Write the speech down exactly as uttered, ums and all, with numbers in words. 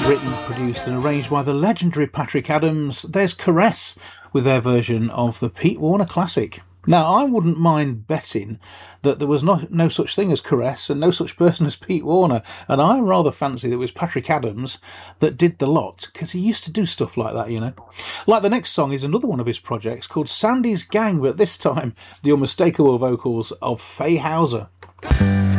Written, produced and arranged by the legendary Patrick Adams, there's Caress with their version of the Pete Warner classic. Now, I wouldn't mind betting that there was no, no such thing as Caress and no such person as Pete Warner, and I rather fancy that it was Patrick Adams that did the lot, because he used to do stuff like that, you know. Like the next song is another one of his projects called Sandy's Gang, but this time the unmistakable vocals of Faye Hauser.